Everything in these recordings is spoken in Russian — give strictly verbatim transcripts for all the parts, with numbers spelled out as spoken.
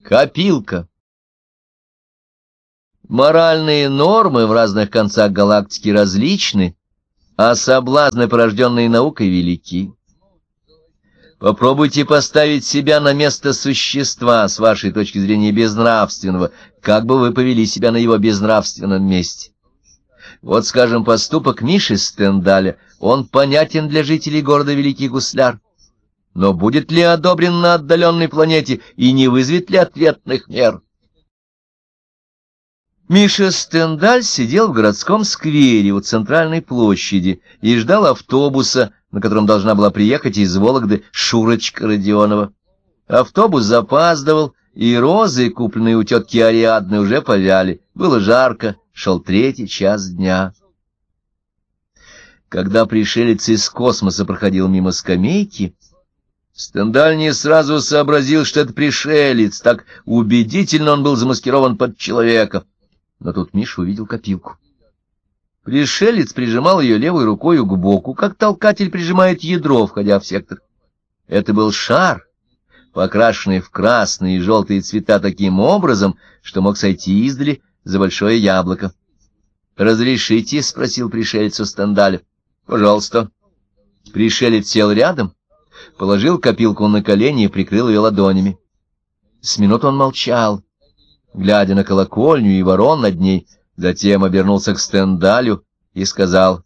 Копилка. Моральные нормы в разных концах галактики различны, а соблазны, порожденные наукой, велики. Попробуйте поставить себя на место существа, с вашей точки зрения безнравственного, как бы вы повели себя на его безнравственном месте. Вот, скажем, поступок Миши Стендаля, он понятен для жителей города Великий Гусляр. Но будет ли одобрен на отдаленной планете и не вызовет ли ответных мер? Миша Стендаль сидел в городском сквере у центральной площади и ждал автобуса, на котором должна была приехать из Вологды Шурочка Родионова. Автобус запаздывал, и розы, купленные у тетки Ариадны, уже повяли. Было жарко, шел третий час дня. Когда пришелец из космоса проходил мимо скамейки, Стендаль не сразу сообразил, что это пришелец, так убедительно он был замаскирован под человека. Но тут Миша увидел копилку. Пришелец прижимал ее левой рукой к боку, как толкатель прижимает ядро, входя в сектор. Это был шар, покрашенный в красные и желтые цвета таким образом, что мог сойти издали за большое яблоко. «Разрешите?» — спросил пришелец у Стендаля. «Пожалуйста». Пришелец сел рядом, положил копилку на колени и прикрыл ее ладонями. С минуту он молчал, глядя на колокольню и ворон над ней, затем обернулся к Стендалю и сказал: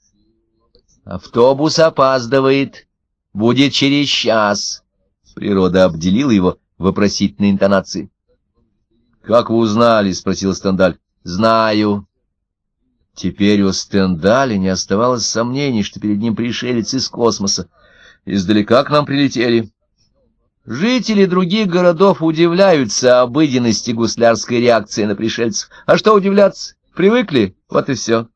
«Автобус опаздывает, будет через час». Природа обделила его вопросительной интонацией. «Как вы узнали?» — спросил Стендаль. «Знаю». Теперь у Стендаля не оставалось сомнений, что перед ним пришелец из космоса. «Издалека к нам прилетели». Жители других городов удивляются обыденности гуслярской реакции на пришельцев. А что удивляться? Привыкли? Вот и все.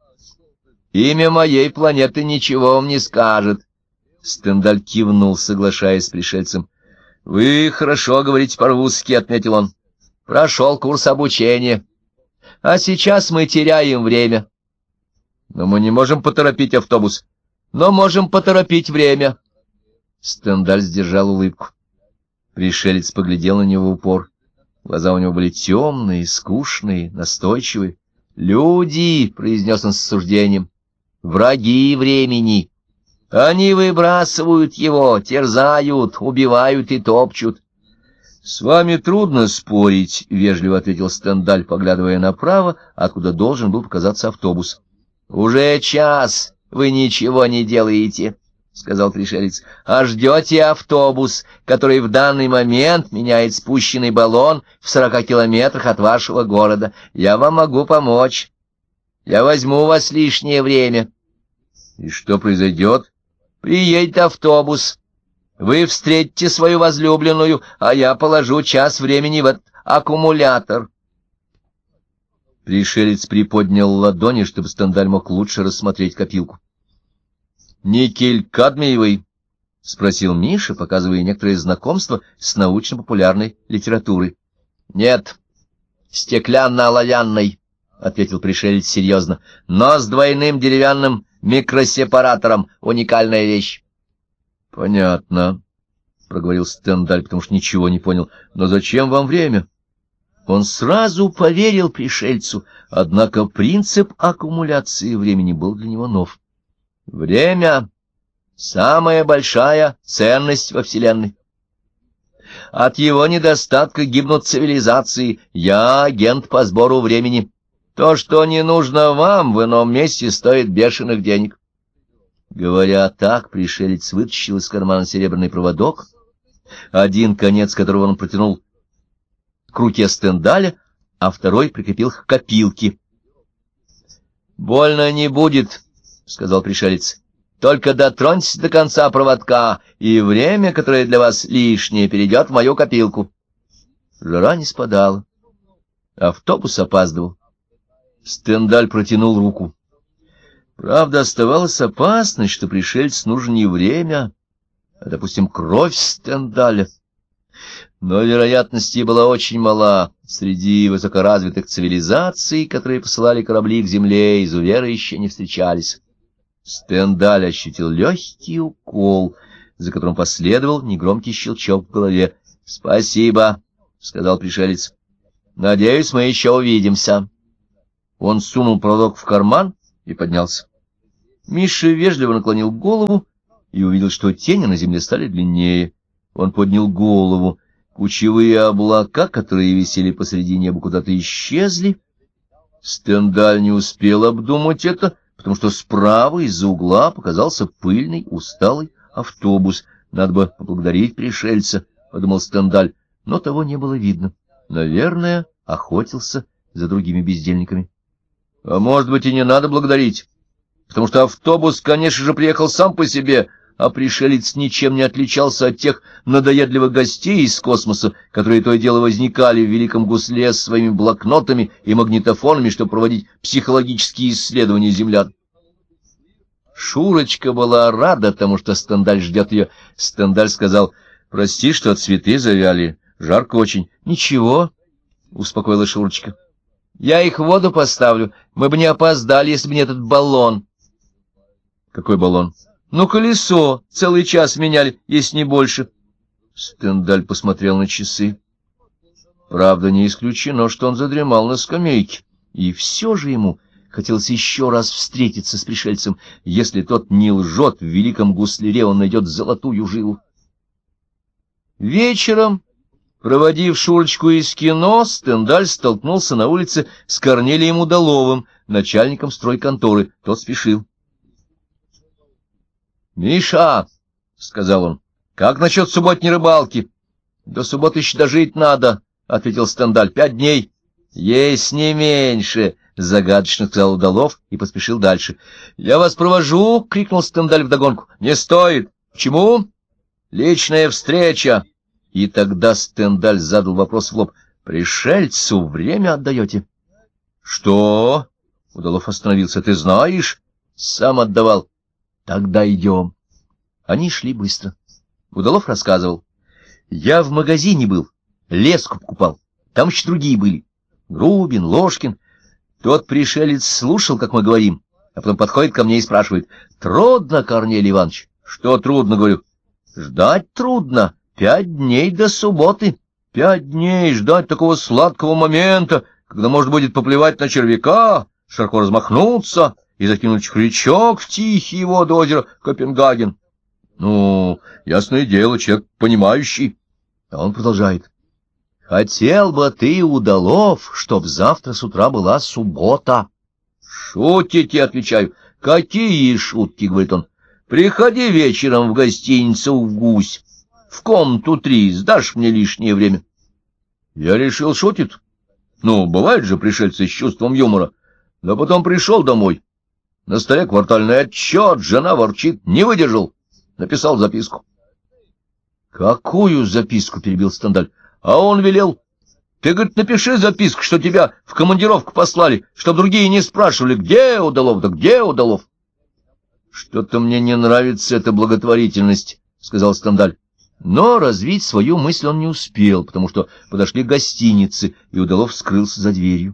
Имя моей планеты ничего вам не скажет. Стендаль кивнул, соглашаясь с пришельцем. — Вы хорошо говорите по-русски, — отметил он. — Прошел курс обучения. А сейчас мы теряем время. Но мы не можем поторопить автобус. Но можем поторопить время. Стендаль сдержал улыбку. Пришелец поглядел на него в упор. Глаза у него были темные, скучные, настойчивые. «Люди», — произнес он с осуждением, — «враги времени. Они выбрасывают его, терзают, убивают и топчут». «С вами трудно спорить», — вежливо ответил Стендаль, поглядывая направо, откуда должен был показаться автобус. «Уже час вы ничего не делаете», — сказал пришелец, — «а ждете автобус, который в данный момент меняет спущенный баллон в сорока километрах от вашего города. Я вам могу помочь. Я возьму у вас лишнее время». «И что произойдет?» «Приедет автобус. Вы встретите свою возлюбленную, а я положу час времени в этот аккумулятор». Пришелец приподнял ладони, чтобы Стендаль мог лучше рассмотреть копилку. «Никель-кадмиевый?» — спросил Миша, показывая некоторое знакомство с научно-популярной литературой. — Нет, стеклянно-оловянный, — ответил пришелец серьезно, — но с двойным деревянным микросепаратором. Уникальная вещь. — Понятно, — проговорил Стендаль, потому что ничего не понял. — Но зачем вам время? Он сразу поверил пришельцу, однако принцип аккумуляции времени был для него нов. Время — самая большая ценность во Вселенной. От его недостатка гибнут цивилизации. Я агент по сбору времени. То, что не нужно вам, в ином месте стоит бешеных денег. Говоря так, пришелец вытащил из кармана серебряный проводок, один конец которого он протянул к руке Стендаля, а второй прикрепил к копилке. — Больно не будет, — сказал пришелец. — Только дотроньтесь до конца проводка, и время, которое для вас лишнее, перейдет в мою копилку. Жара не спадала. Автобус опаздывал. Стендаль протянул руку. Правда, оставалась опасность, что пришельцу нужно не время, а, допустим, кровь Стендаля. Но вероятности была очень мала. Среди высокоразвитых цивилизаций, которые посылали корабли к земле, изуверы еще не встречались. Стендаль ощутил легкий укол, за которым последовал негромкий щелчок в голове. — Спасибо, сказал пришелец. — Надеюсь, мы еще увидимся. Он сунул проводок в карман и поднялся. Миша вежливо наклонил голову и увидел, что тени на земле стали длиннее. Он поднял голову. Кучевые облака, которые висели посреди неба, куда-то исчезли. Стендаль не успел обдумать это, потому что справа из-за угла показался пыльный, усталый автобус. Надо бы поблагодарить пришельца, — подумал Стендаль, но того не было видно. Наверное, охотился за другими бездельниками. А может быть, и не надо благодарить, потому что автобус, конечно же, приехал сам по себе, а пришелец ничем не отличался от тех надоедливых гостей из космоса, которые то и дело возникали в Великом Гусле с своими блокнотами и магнитофонами, чтобы проводить психологические исследования землян. Шурочка была рада тому, что Стендаль ждет ее. Стендаль сказал: — Прости, что цветы завяли, жарко очень. — Ничего, — успокоила Шурочка. — Я их в воду поставлю, мы бы не опоздали, если бы не этот баллон. — Какой баллон? — Ну, колесо. Целый час меняли, если не больше. Стендаль посмотрел на часы. Правда, не исключено, что он задремал на скамейке. И все же ему хотелось еще раз встретиться с пришельцем. Если тот не лжет, в Великом Гусляре он найдет золотую жилу. Вечером, проводив Шурочку из кино, Стендаль столкнулся на улице с Корнелием Удаловым, начальником стройконторы. Тот спешил. — Миша, — сказал он, — как насчет субботней рыбалки? — До субботы еще дожить надо, — ответил Стендаль. — Пять дней. — Есть не меньше, — загадочно сказал Удалов и поспешил дальше. — Я вас провожу, — крикнул Стендаль вдогонку. — Не стоит. — Почему? — Личная встреча. И тогда Стендаль задал вопрос в лоб. — Пришельцу время отдаете? — Что? — Удалов остановился. — Ты знаешь? — Сам отдавал. Тогда идем. Они шли быстро. Удалов рассказывал. Я в магазине был, леску покупал. Там еще другие были. Грубин, Ложкин. Тот пришелец слушал, как мы говорим, а потом подходит ко мне и спрашивает. Трудно, Корнелий Иванович? Что трудно, говорю? Ждать трудно. Пять дней до субботы. Пять дней ждать такого сладкого момента, когда можно будет поплевать на червяка, широко размахнуться и закинуть крючок в тихие воды озера Копенгаген. Ну, ясное дело, человек понимающий. А он продолжает. Хотел бы ты, Удалов, чтоб завтра с утра была суббота. Шутите, отвечаю. Какие шутки, говорит он. Приходи вечером в гостиницу в Гусь. В комнату три, сдашь мне лишнее время. Я решил, шутит. Ну, бывают же пришельцы с чувством юмора. Да потом пришел домой. На столе квартальный отчет, жена ворчит, не выдержал. Написал записку. — Какую записку? — перебил Стендаль. — А он велел. Ты, говорит, напиши записку, что тебя в командировку послали, чтобы другие не спрашивали, где Удалов, да где Удалов. — Что-то мне не нравится эта благотворительность, — сказал Стендаль. Но развить свою мысль он не успел, потому что подошли к гостинице, и Удалов скрылся за дверью.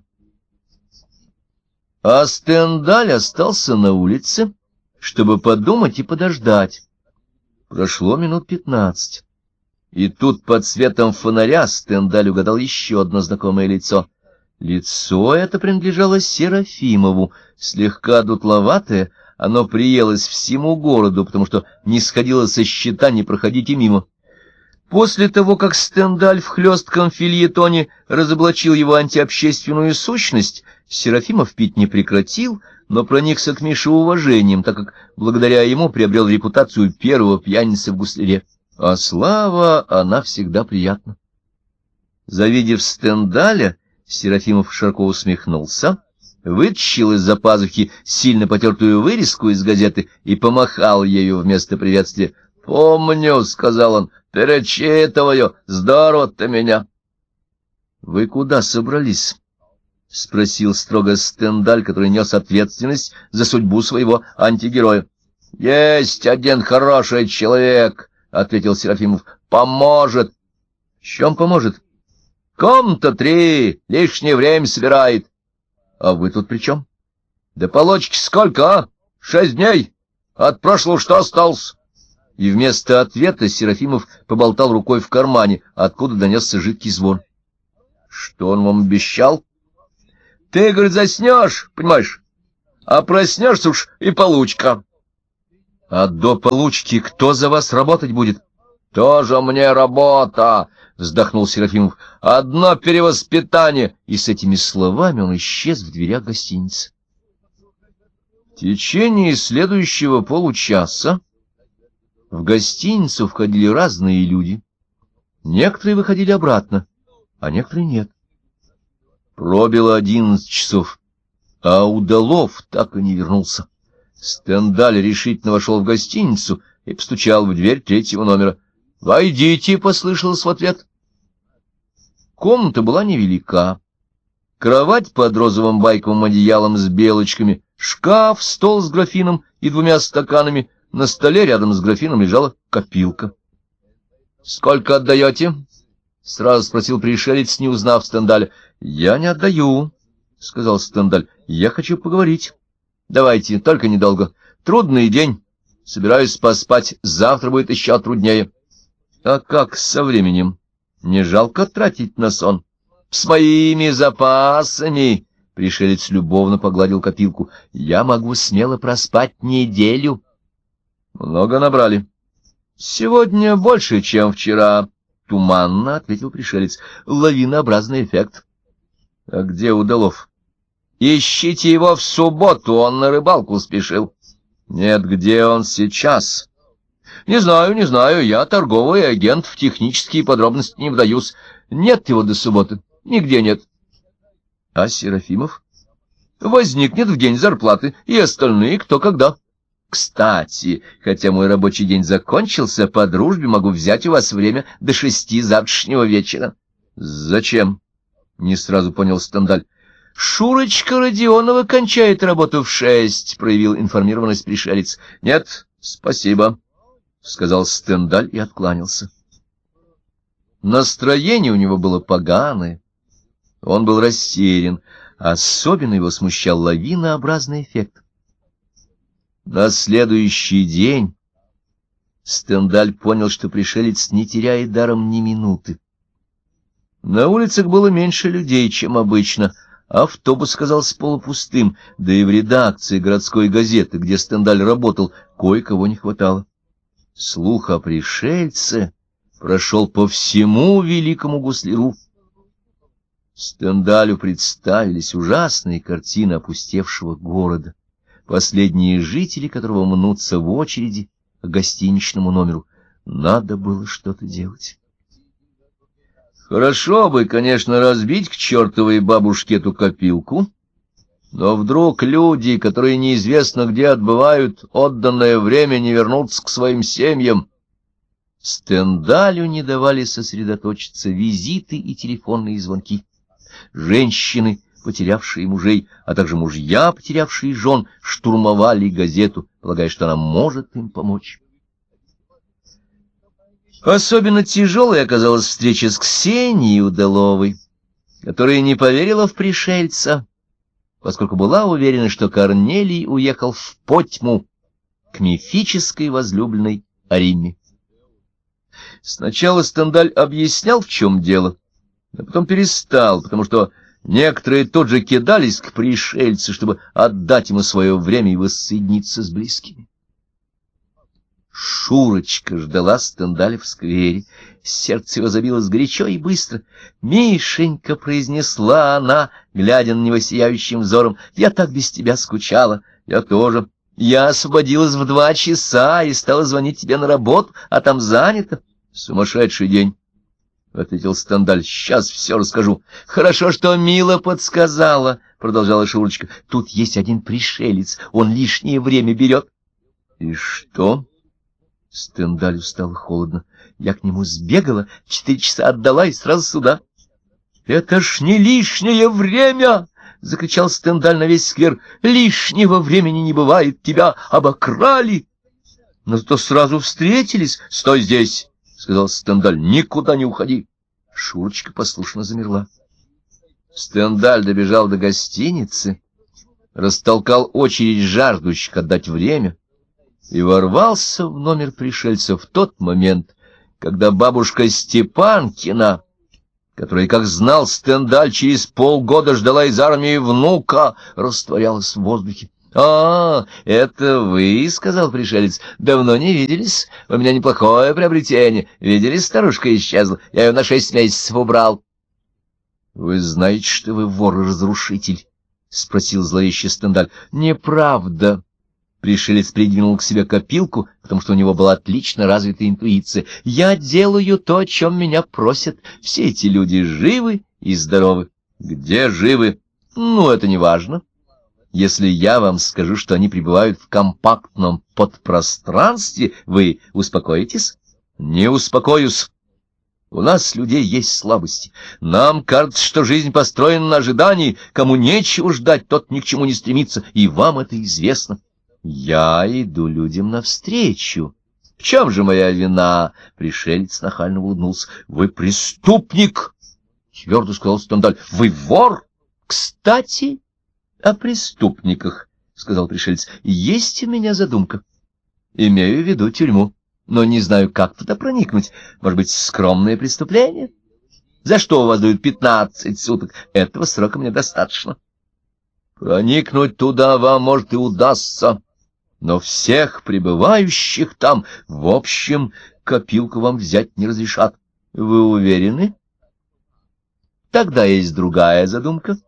А Стендаль остался на улице, чтобы подумать и подождать. Прошло минут пятнадцать. И тут под светом фонаря Стендаль угадал еще одно знакомое лицо. Лицо это принадлежало Серафимову, слегка дутловатое, оно приелось всему городу, потому что не сходило со счета не проходите мимо. После того, как Стендаль в хлестком фельетоне разоблачил его антиобщественную сущность, Серафимов пить не прекратил, но проникся к Мише уважением, так как благодаря ему приобрел репутацию первого пьяницы в Гусляре. А слава, она всегда приятна. Завидев Стендаля, Серафимов широко усмехнулся, вытащил из-за пазухи сильно потертую вырезку из газеты и помахал ею вместо приветствия. — Помню, — сказал он, — перечитываю, здорово ты меня. — Вы куда собрались? — спросил строго Стендаль, который нес ответственность за судьбу своего антигероя. — Есть один хороший человек, — ответил Серафимов, — поможет. — В чем поможет? — Комната три, лишнее время собирает. — А вы тут при чем? — Да получки сколько, а? Шесть дней. От прошлого что осталось? И вместо ответа Серафимов поболтал рукой в кармане, откуда донесся жидкий звон. Что он вам обещал? Ты, говорит, заснешь, понимаешь, а проснешься уж и получка. А до получки кто за вас работать будет? Тоже мне работа, вздохнул Серафимов. Одно перевоспитание. И с этими словами он исчез в дверях гостиницы. В течение следующего получаса в гостиницу входили разные люди. Некоторые выходили обратно, а некоторые нет. Пробило одиннадцать часов, а Удалов так и не вернулся. Стендаль решительно вошел в гостиницу и постучал в дверь третьего номера. «Войдите!» — послышалось в ответ. Комната была невелика. Кровать под розовым байковым одеялом с белочками, шкаф, стол с графином и двумя стаканами. На столе рядом с графином лежала копилка. — Сколько отдаете? — сразу спросил пришелец, не узнав Стендаля. — Я не отдаю, — сказал Стендаль. — Я хочу поговорить. — Давайте, только недолго. Трудный день. Собираюсь поспать. Завтра будет еще труднее. — А как со временем? Не жалко тратить на сон? — С моими запасами. Пришелец любовно погладил копилку. — Я могу смело проспать неделю. — Много набрали. — Сегодня больше, чем вчера. — Туманно ответил пришелец. — Лавинообразный эффект. — А где Удалов? — Ищите его в субботу, он на рыбалку спешил. — Нет, где он сейчас? — Не знаю, не знаю, я торговый агент, в технические подробности не вдаюсь. Нет его до субботы, нигде нет. — А Серафимов? — Возникнет в день зарплаты, и остальные кто когда. — Кстати, хотя мой рабочий день закончился, по дружбе могу взять у вас время до шести завтрашнего вечера. — Зачем? — не сразу понял Стендаль. — Шурочка Родионова кончает работу в шесть, — проявил информированность пришелец. — Нет, спасибо, — сказал Стендаль и откланялся. Настроение у него было поганое. Он был растерян. Особенно его смущал лавинообразный эффект. На следующий день Стендаль понял, что пришелец не теряет даром ни минуты. На улицах было меньше людей, чем обычно. Автобус казался полупустым, да и в редакции городской газеты, где Стендаль работал, кое-кого не хватало. Слух о пришельце прошел по всему великому Гусляру. Стендалю представились ужасные картины опустевшего города, последние жители которого мнутся в очереди к гостиничному номеру. Надо было что-то делать. Хорошо бы, конечно, разбить к чертовой бабушке эту копилку, но вдруг люди, которые неизвестно где отбывают отданное время, не вернутся к своим семьям. Стендалю не давали сосредоточиться визиты и телефонные звонки. Женщины, потерявшие мужей, а также мужья, потерявшие жен, штурмовали газету, полагая, что она может им помочь. Особенно тяжелой оказалась встреча с Ксенией Удаловой, которая не поверила в пришельца, поскольку была уверена, что Корнелий уехал в Потьму к мифической возлюбленной Ариме. Сначала Стендаль объяснял, в чем дело, а потом перестал, потому что некоторые тут же кидались к пришельцу, чтобы отдать ему свое время и воссоединиться с близкими. Шурочка ждала Стендаля в сквере. Сердце его забилось горячо и быстро. «Мишенька», — произнесла она, глядя на него сияющим взором, — «я так без тебя скучала». «Я тоже. Я освободилась в два часа и стала звонить тебе на работу, а там занято». «Сумасшедший день», — ответил Стендаль. — Сейчас все расскажу. — Хорошо, что Мила подсказала, — продолжала Шурочка. — Тут есть один пришелец, он лишнее время берет. — И что? Стендалю стало холодно. Я к нему сбегала, четыре часа отдала и сразу сюда. — Это ж не лишнее время! — закричал Стендаль на весь сквер. — Лишнего времени не бывает, тебя обокрали. — Но зато сразу встретились. — Стой здесь! — сказал Стендаль. — Никуда не уходи. Шурочка послушно замерла. Стендаль добежал до гостиницы, растолкал очередь жаждущих отдать время и ворвался в номер пришельца в тот момент, когда бабушка Степанкина, которая, как знал Стендаль, через полгода ждала из армии внука, растворялась в воздухе. — А, это вы, — сказал пришелец, — давно не виделись. У меня неплохое приобретение. Видели, старушка исчезла. Я ее на шесть месяцев убрал. — Вы знаете, что вы вор и разрушитель? — спросил зловеще Стендаль. — Неправда. Пришелец придвинул к себе копилку, потому что у него была отлично развита интуиция. — Я делаю то, о чем меня просят. Все эти люди живы и здоровы. — Где живы? — Ну, это не важно. Если я вам скажу, что они пребывают в компактном подпространстве, вы успокоитесь? — Не успокоюсь. У нас, людей, есть слабости. Нам кажется, что жизнь построена на ожидании. Кому нечего ждать, тот ни к чему не стремится, и вам это известно. Я иду людям навстречу. В чем же моя вина? Пришелец нахально улыбнулся. Вы преступник, твердо сказал Стендаль. Вы вор? Кстати, о преступниках, сказал пришелец. Есть у меня задумка. Имею в виду тюрьму, но не знаю, как туда проникнуть. Может быть, скромное преступление? За что у вас дают пятнадцать суток? Этого срока мне достаточно. Проникнуть туда вам, может, и удастся. Но всех пребывающих там, в общем, копилку вам взять не разрешат. Вы уверены? Тогда есть другая задумка.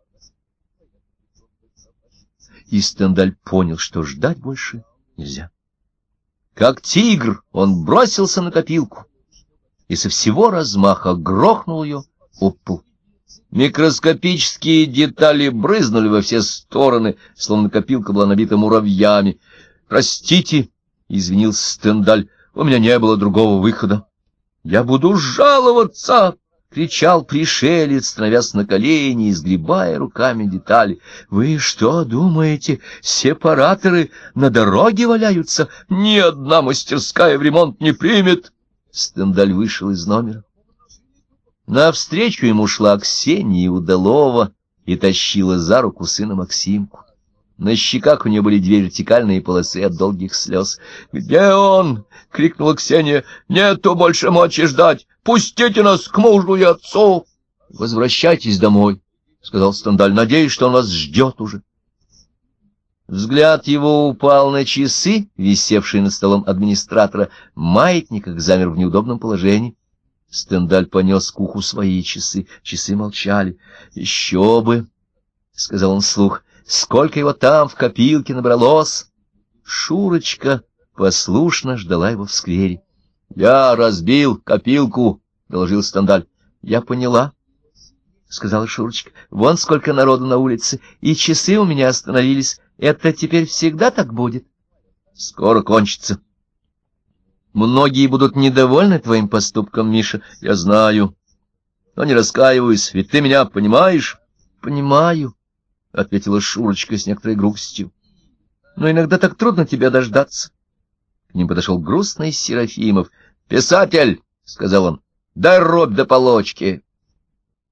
И Стендаль понял, что ждать больше нельзя. Как тигр он бросился на копилку и со всего размаха грохнул ее об пол. Микроскопические детали брызнули во все стороны, словно копилка была набита муравьями. — Простите, — извинился Стендаль, — у меня не было другого выхода. — Я буду жаловаться! — кричал пришелец, становясь на колени и сгребая руками детали. — Вы что думаете, сепараторы на дороге валяются? Ни одна мастерская в ремонт не примет! Стендаль вышел из номера. Навстречу ему шла Ксения Удалова и тащила за руку сына Максимку. На щеках у нее были две вертикальные полосы от долгих слез. — Где он? — крикнула Ксения. — Нету больше мочи ждать. Пустите нас к мужу и отцу. — Возвращайтесь домой, — сказал Стендаль. — Надеюсь, что он вас ждет уже. Взгляд его упал на часы, висевшие над столом администратора. Маятник их замер в неудобном положении. Стендаль понес к уху свои часы. Часы молчали. — Еще бы, — сказал он вслух. — Сколько его там в копилке набралось! Шурочка послушно ждала его в сквере. — Я разбил копилку, — доложил Стендаль. — Я поняла, — сказала Шурочка. — Вон сколько народу на улице, и часы у меня остановились. Это теперь всегда так будет? — Скоро кончится. — Многие будут недовольны твоим поступком, Миша, я знаю. Но не раскаиваюсь, ведь ты меня понимаешь? — Понимаю, — ответила Шурочка с некоторой грустью. — Но иногда так трудно тебя дождаться. К ним подошел грустный Серафимов. — Писатель, — сказал он, — дай рот до полочки.